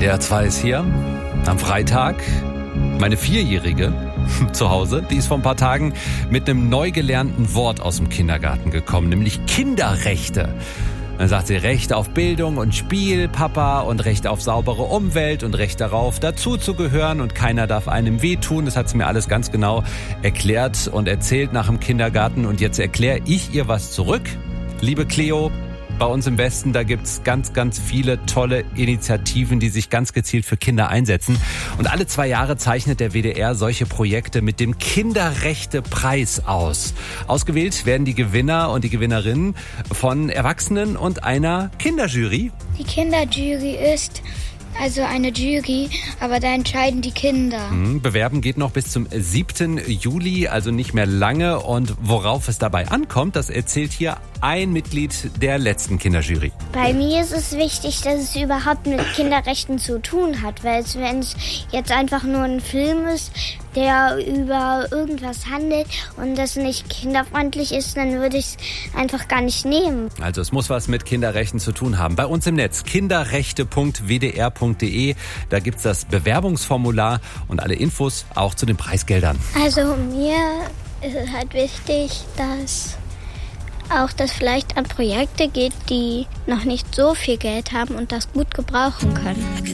WDR 2 ist hier am Freitag. Meine 4-Jährige zu Hause, die ist vor ein paar Tagen mit einem neu gelernten Wort aus dem Kindergarten gekommen, nämlich Kinderrechte. Dann sagt sie Recht auf Bildung und Spiel, Papa, und Recht auf saubere Umwelt und Recht darauf, dazuzugehören und keiner darf einem wehtun. Das hat sie mir alles ganz genau erklärt und erzählt nach dem Kindergarten. Und jetzt erkläre ich ihr was zurück. Liebe Cleo, bei uns im Westen, da gibt's ganz, ganz viele tolle Initiativen, die sich ganz gezielt für Kinder einsetzen. Und alle 2 Jahre zeichnet der WDR solche Projekte mit dem Kinderrechtepreis aus. Ausgewählt werden die Gewinner und die Gewinnerinnen von Erwachsenen und einer Kinderjury. Die Kinderjury ist also eine Jury, aber da entscheiden die Kinder. Bewerben geht noch bis zum 7. Juli, also nicht mehr lange. Und worauf es dabei ankommt, das erzählt hier ein Mitglied der letzten Kinderjury. Bei mir ist es wichtig, dass es überhaupt mit Kinderrechten zu tun hat, weil wenn es jetzt einfach nur ein Film ist, der über irgendwas handelt und das nicht kinderfreundlich ist, dann würde ich es einfach gar nicht nehmen. Also es muss was mit Kinderrechten zu tun haben. Bei uns im Netz kinderrechte.wdr.de, da gibt's das Bewerbungsformular und alle Infos auch zu den Preisgeldern. Also mir ist es halt wichtig, dass auch das vielleicht an Projekte geht, die noch nicht so viel Geld haben und das gut gebrauchen können.